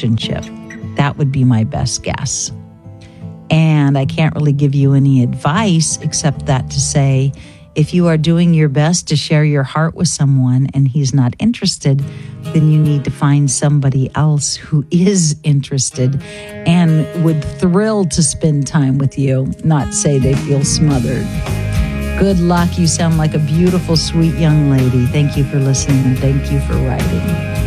relationship. That would be my best guess. And I can't really give you any advice except that to say, if you are doing your best to share your heart with someone and he's not interested, then you need to find somebody else who is interested and would thrill to spend time with you, not say they feel smothered. Good luck. You sound like a beautiful, sweet young lady. Thank you for listening and thank you for writing.